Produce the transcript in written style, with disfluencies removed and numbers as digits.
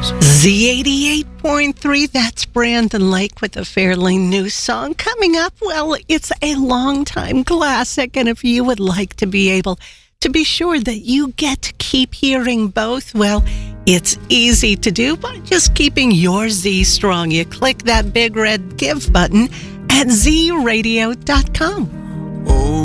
Z88.3, that's Brandon Lake with a fairly new song. Coming up, well, it's a long-time classic, and if you would like to be able to be sure that you get to keep hearing both, well, it's easy to do by just keeping your Z strong. You click that big red give button at zradio.com.